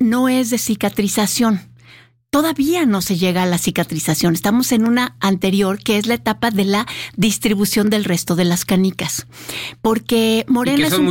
no es de cicatrización. Todavía no se llega a la cicatrización. Estamos en una anterior, que es la etapa de la distribución del resto de las canicas. Porque Morena es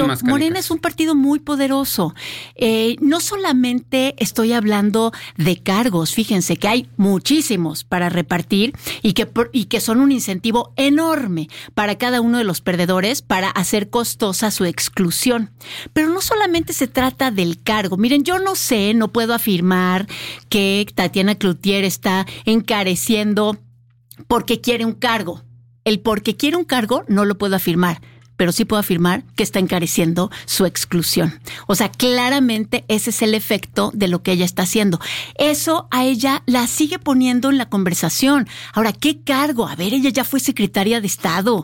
un partido muy poderoso. No solamente estoy hablando de cargos, fíjense que hay muchísimos para repartir y que son un incentivo enorme para cada uno de los perdedores para hacer costosa su exclusión. Pero no solamente se trata del cargo. Miren, yo no puedo afirmar que Tatiana Cloutier está encareciendo porque quiere un cargo. El porque quiere un cargo no lo puedo afirmar, pero sí puedo afirmar que está encareciendo su exclusión. O sea, claramente ese es el efecto de lo que ella está haciendo. Eso a ella la sigue poniendo en la conversación. Ahora, ¿qué cargo? A ver, ella ya fue secretaria de Estado.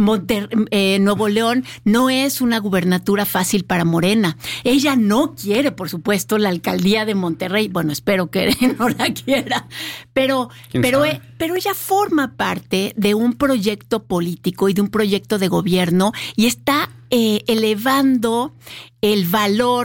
Nuevo León no es una gubernatura fácil para Morena. Ella no quiere, por supuesto, la alcaldía de Monterrey. Bueno, espero que no la quiera. Pero ella forma parte de un proyecto político y de un proyecto de gobierno y está elevando el valor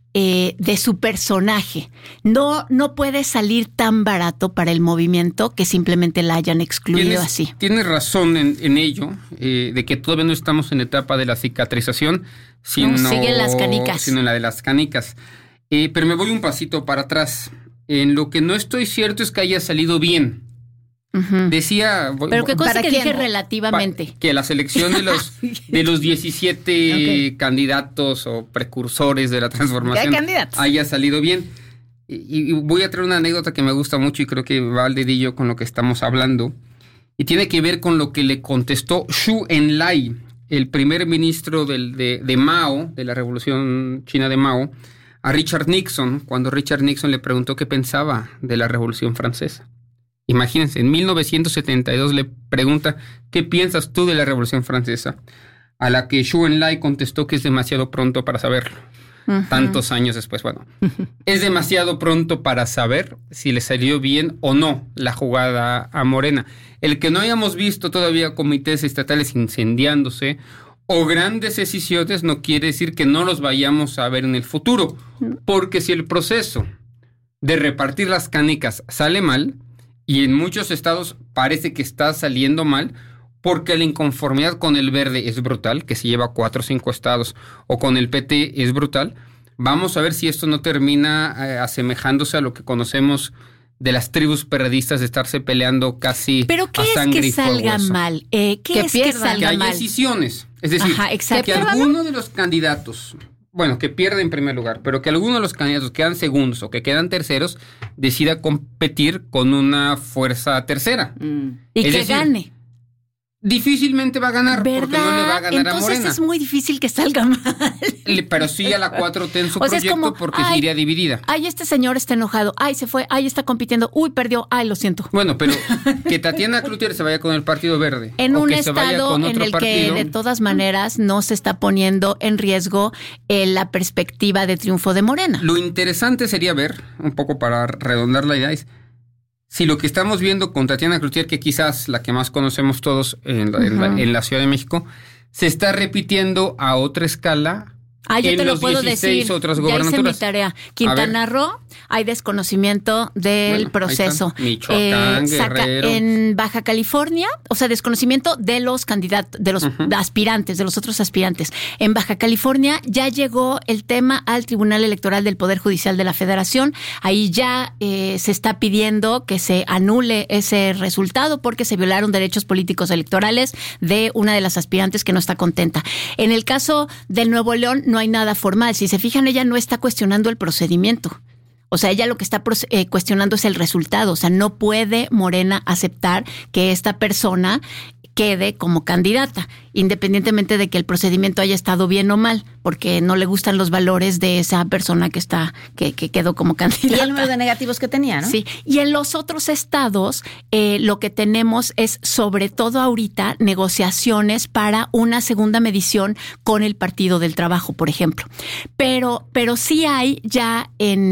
de su personaje. No puede salir tan barato para el movimiento que simplemente la hayan excluido así. Tienes razón en ello, de que todavía no estamos en la etapa de la cicatrización, sino siguen las canicas. Sino en la de las canicas. Pero me voy un pasito para atrás. En lo que no estoy cierto es que haya salido bien. Uh-huh. Decía... Pero qué cosa que dije relativamente. Que la selección de los 17 candidatos o precursores de la transformación haya salido bien. Y voy a traer una anécdota que me gusta mucho y creo que va al dedillo con lo que estamos hablando. Y tiene que ver con lo que le contestó Zhou Enlai, el primer ministro de Mao, de la Revolución China de Mao, a Richard Nixon, cuando Richard Nixon le preguntó qué pensaba de la Revolución Francesa. Imagínense, en 1972 le pregunta, ¿qué piensas tú de la Revolución Francesa? A la que Zhou Enlai contestó que es demasiado pronto para saberlo. Uh-huh. Tantos años después, bueno, es demasiado pronto para saber si le salió bien o no la jugada a Morena. El que no hayamos visto todavía comités estatales incendiándose o grandes decisiones no quiere decir que no los vayamos a ver en el futuro, porque si el proceso de repartir las canicas sale mal, y en muchos estados parece que está saliendo mal, porque la inconformidad con el Verde es brutal, que se lleva 4 o 5 estados, o con el PT es brutal. Vamos a ver si esto no termina asemejándose a lo que conocemos de las tribus periodistas, de estarse peleando casi a sangre y fuego. ¿Pero qué es que salga mal? ¿Qué es que salga mal? Que hay decisiones. Es decir, que alguno de los candidatos... Bueno, que pierda en primer lugar, pero que alguno de los candidatos que quedan segundos o que quedan terceros decida competir con una fuerza tercera. Y que gane. Difícilmente va a ganar, ¿verdad? Porque no le va a ganar Entonces a Morena. Entonces es muy difícil que salga mal. Pero sí a la 4T en su proyecto, como, porque se iría dividida. Ay, este señor está enojado. Ay, se fue. Ay, está compitiendo. Uy, perdió. Ay, lo siento. Bueno, pero que Tatiana Cloutier se vaya con el Partido Verde. En un estado en el que de todas maneras no se está poniendo en riesgo la perspectiva de triunfo de Morena. Lo interesante sería ver, un poco para redondar la idea, es si lo que estamos viendo con Tatiana Cloutier, que quizás la que más conocemos todos en la Ciudad de México, se está repitiendo a otra escala. Yo te lo puedo decir, otras ya hice mi gobernaturas. tarea. Quintana Roo, hay desconocimiento del proceso. Michoacán, Guerrero. En Baja California, o sea, desconocimiento de los candidatos, de los aspirantes, de los otros aspirantes. En Baja California ya llegó el tema al Tribunal Electoral del Poder Judicial de la Federación. Ahí ya se está pidiendo que se anule ese resultado porque se violaron derechos políticos electorales de una de las aspirantes que no está contenta. En el caso del Nuevo León, no hay nada formal. Si se fijan, ella no está cuestionando el procedimiento. O sea, ella lo que está cuestionando es el resultado. O sea, no puede Morena aceptar que esta persona quede como candidata, independientemente de que el procedimiento haya estado bien o mal, porque no le gustan los valores de esa persona que quedó como candidata. Y el número de negativos que tenía, ¿no? Sí. Y en los otros estados, lo que tenemos es, sobre todo ahorita, negociaciones para una segunda medición con el Partido del Trabajo, por ejemplo. Pero sí hay ya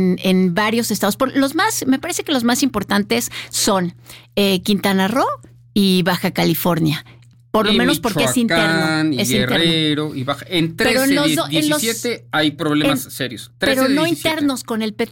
en varios estados, me parece que los más importantes son Quintana Roo y Baja California. Por lo menos porque es interno. Y Guerrero, y Baja. En 13 de 17 hay problemas serios. Pero no internos con el